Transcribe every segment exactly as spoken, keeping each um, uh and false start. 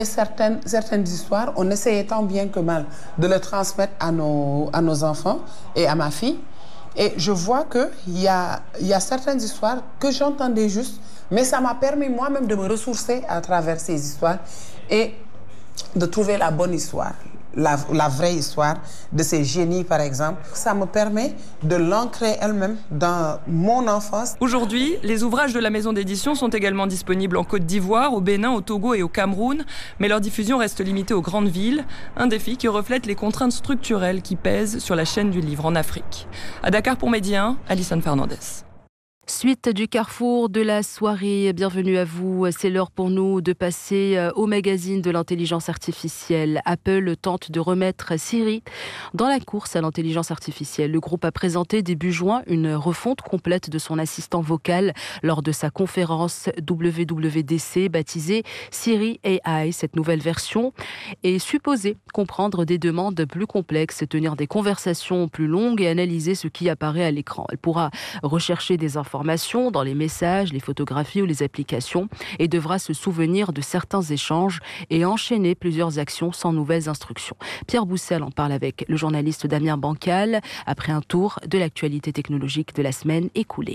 Certaines, certaines histoires, on essayait tant bien que mal de les transmettre à nos, à nos enfants et à ma fille. Et je vois qu'il y a, y a certaines histoires que j'entendais juste, mais ça m'a permis moi-même de me ressourcer à travers ces histoires et de trouver la bonne histoire, la, la vraie histoire de ces génies, par exemple. Ça me permet de l'ancrer elle-même dans mon enfance. Aujourd'hui, les ouvrages de la maison d'édition sont également disponibles en Côte d'Ivoire, au Bénin, au Togo et au Cameroun, mais leur diffusion reste limitée aux grandes villes, un défi qui reflète les contraintes structurelles qui pèsent sur la chaîne du livre en Afrique. À Dakar pour Média, Alison Fernandez. Suite du carrefour de la soirée, bienvenue à vous. C'est l'heure pour nous de passer au magazine de l'intelligence artificielle. Apple tente de remettre Siri dans la course à l'intelligence artificielle. Le groupe a présenté début juin une refonte complète de son assistant vocal lors de sa conférence W W D C baptisée Siri A I. Cette nouvelle version est supposée comprendre des demandes plus complexes, tenir des conversations plus longues et analyser ce qui apparaît à l'écran. Elle pourra rechercher des informations dans les messages, les photographies ou les applications et devra se souvenir de certains échanges et enchaîner plusieurs actions sans nouvelles instructions. Pierre Boussel en parle avec le journaliste Damien Bancal après un tour de l'actualité technologique de la semaine écoulée.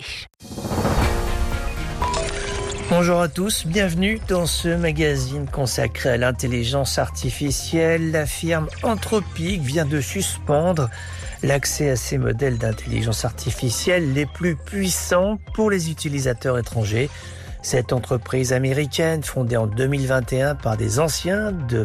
Bonjour à tous, bienvenue dans ce magazine consacré à l'intelligence artificielle. La firme Anthropic vient de suspendre l'accès à ces modèles d'intelligence artificielle les plus puissants pour les utilisateurs étrangers. Cette entreprise américaine, fondée en deux mille vingt et un par des anciens de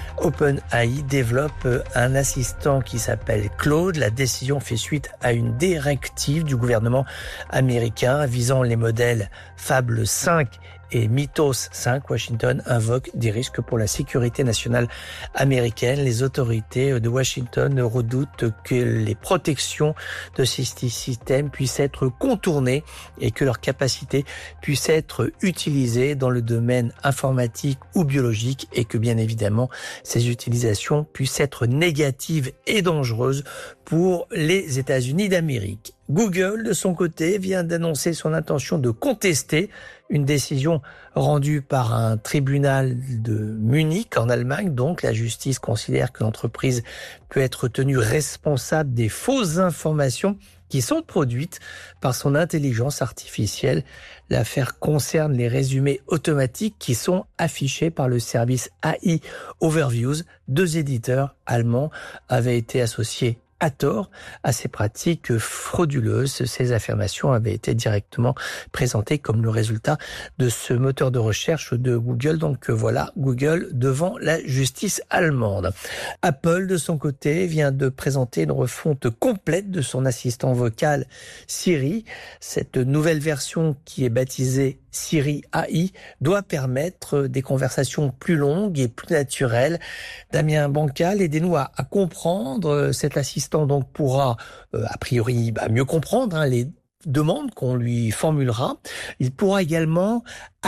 OpenAI, développe un assistant qui s'appelle Claude. La décision fait suite à une directive du gouvernement américain visant les modèles Fable cinq et Mythos cinq. Washington invoque des risques pour la sécurité nationale américaine. Les autorités de Washington redoutent que les protections de ces systèmes puissent être contournées et que leurs capacités puissent être utilisées dans le domaine informatique ou biologique et que bien évidemment ces utilisations puissent être négatives et dangereuses pour les États-Unis d'Amérique. Google, de son côté, vient d'annoncer son intention de contester une décision rendue par un tribunal de Munich, en Allemagne. Donc, la justice considère que l'entreprise peut être tenue responsable des fausses informations qui sont produites par son intelligence artificielle. L'affaire concerne les résumés automatiques qui sont affichés par le service A I Overviews. Deux éditeurs allemands avaient été associés à tort à ces pratiques frauduleuses. Ces affirmations avaient été directement présentées comme le résultat de ce moteur de recherche de Google. Donc voilà, Google devant la justice allemande. Apple, de son côté, vient de présenter une refonte complète de son assistant vocal Siri. Cette nouvelle version qui est baptisée Siri A I doit permettre des conversations plus longues et plus naturelles. Damien Bancal, aidez-nous à, à comprendre. Cet assistant donc pourra, euh, a priori, bah, mieux comprendre hein, les demandes qu'on lui formulera. Il pourra également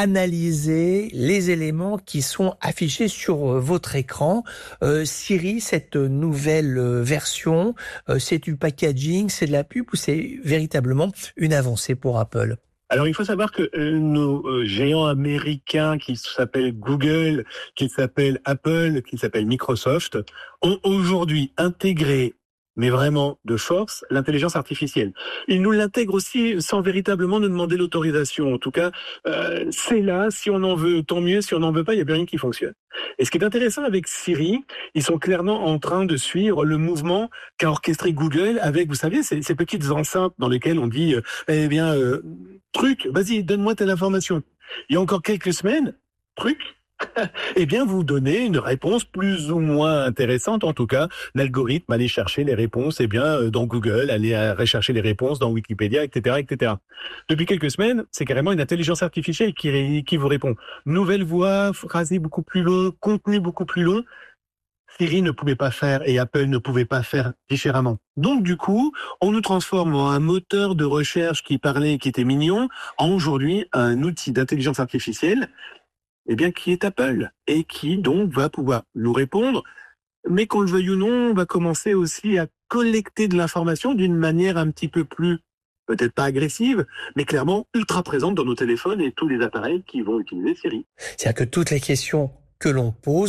analyser les éléments qui sont affichés sur euh, votre écran. Euh, Siri, cette nouvelle euh, version, euh, c'est du packaging, c'est de la pub ou c'est véritablement une avancée pour Apple ? Alors, il faut savoir que euh, nos euh, géants américains qui s'appellent Google, qui s'appellent Apple, qui s'appellent Microsoft, ont aujourd'hui intégré, mais vraiment de force, l'intelligence artificielle. Ils nous l'intègrent aussi sans véritablement nous demander l'autorisation. En tout cas, euh, c'est là, si on en veut, tant mieux. Si on n'en veut pas, il n'y a plus rien qui fonctionne. Et ce qui est intéressant avec Siri, ils sont clairement en train de suivre le mouvement qu'a orchestré Google avec, vous savez, ces, ces petites enceintes dans lesquelles on dit, euh, eh bien, euh, truc, vas-y, donne-moi telle information. Il y a encore quelques semaines, truc, eh bien, vous donnez une réponse plus ou moins intéressante. En tout cas, l'algorithme allait chercher les réponses, eh bien, dans Google, allait rechercher les réponses dans Wikipédia, et cetera, et cetera. Depuis quelques semaines, c'est carrément une intelligence artificielle qui, qui vous répond. Nouvelle voix, phrasé beaucoup plus long, contenu beaucoup plus long. Siri ne pouvait pas faire et Apple ne pouvait pas faire différemment. Donc, du coup, on nous transforme en un moteur de recherche qui parlait, qui était mignon, en aujourd'hui un outil d'intelligence artificielle, eh bien, qui est Apple et qui, donc, va pouvoir nous répondre. Mais qu'on le veuille ou non, on va commencer aussi à collecter de l'information d'une manière un petit peu plus, peut-être pas agressive, mais clairement ultra présente dans nos téléphones et tous les appareils qui vont utiliser Siri. C'est-à-dire que toutes les questions que l'on pose